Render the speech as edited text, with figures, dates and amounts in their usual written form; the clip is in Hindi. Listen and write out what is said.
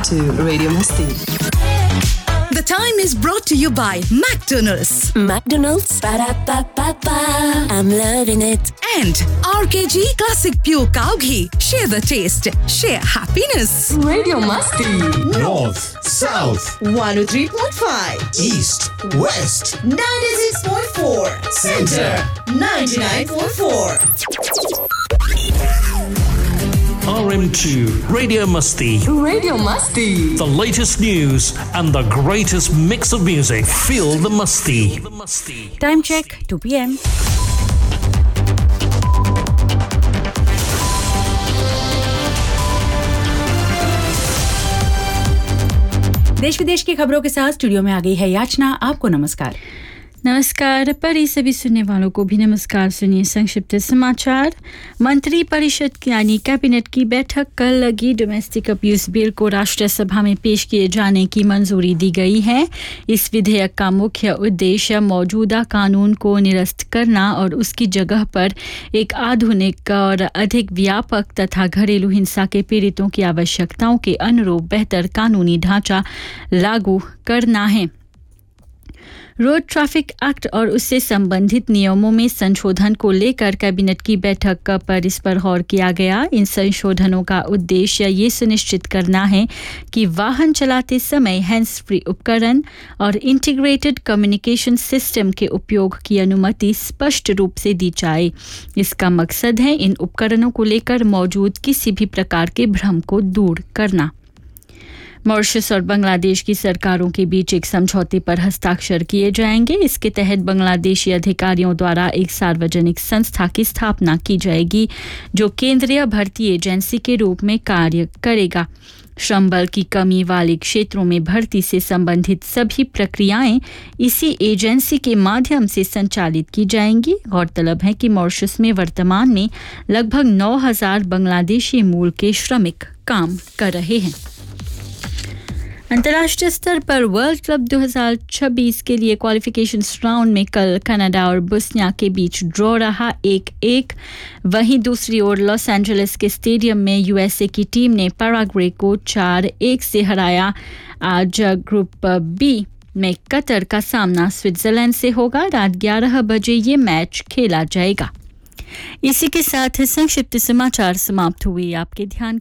to Radio Masti. The time is brought to you by McDonald's. McDonald's. Ba-da-ba-ba-ba. I'm loving it. And RKG Classic Pure Cow Ghee. Share the taste. Share happiness. Radio Masti. North, South, 103.5, East, West, 96.4, Center, 99.4. RM2 Radio Masti. Radio Masti. The latest news and the greatest mix of music. Feel the Masti. Time check 2 p.m. देश विदेश की खबरों के साथ स्टूडियो में आ गई है याचना। आपको नमस्कार। नमस्कार परी सभी सुनने वालों को भी नमस्कार। सुनिए संक्षिप्त समाचार। मंत्री परिषद यानी कैबिनेट की बैठक कल लगी। डोमेस्टिक अब्यूज बिल को राष्ट्रीय सभा में पेश किए जाने की मंजूरी दी गई है। इस विधेयक का मुख्य उद्देश्य मौजूदा कानून को निरस्त करना और उसकी जगह पर एक आधुनिक और अधिक व्यापक तथा घरेलू हिंसा के पीड़ितों की आवश्यकताओं के अनुरूप बेहतर कानूनी ढांचा लागू करना है। रोड ट्रैफिक एक्ट और उससे संबंधित नियमों में संशोधन को लेकर कैबिनेट की बैठक पर इस पर गौर किया गया। इन संशोधनों का उद्देश्य ये सुनिश्चित करना है कि वाहन चलाते समय हैंड्स फ्री उपकरण और इंटीग्रेटेड कम्युनिकेशन सिस्टम के उपयोग की अनुमति स्पष्ट रूप से दी जाए। इसका मकसद है इन उपकरणों को लेकर मौजूद किसी भी प्रकार के भ्रम को दूर करना। मॉरिशस और बांग्लादेश की सरकारों के बीच एक समझौते पर हस्ताक्षर किए जाएंगे। इसके तहत बांग्लादेशी अधिकारियों द्वारा एक सार्वजनिक संस्था की स्थापना की जाएगी जो केंद्रीय भर्ती एजेंसी के रूप में कार्य करेगा। श्रम बल की कमी वाले क्षेत्रों में भर्ती से संबंधित सभी प्रक्रियाएं इसी एजेंसी के माध्यम से संचालित की जाएंगी। गौरतलब है कि मॉरिशस में वर्तमान में लगभग 9,000 बांग्लादेशी मूल के श्रमिक काम कर रहे हैं। अंतर्राष्ट्रीय स्तर पर वर्ल्ड क्लब 2026 के लिए क्वालिफिकेशन राउंड में कल कनाडा और बोस्निया के बीच ड्रॉ रहा 1-1। वहीं दूसरी ओर लॉस एंजलिस के स्टेडियम में यूएसए की टीम ने पैराग्वे को 4-1 से हराया। आज ग्रुप बी में कतर का सामना स्विट्जरलैंड से होगा। रात 11 बजे ये मैच खेला जाएगा। इसी के साथ संक्षिप्त समाचार समाप्त हुए। आपके ध्यान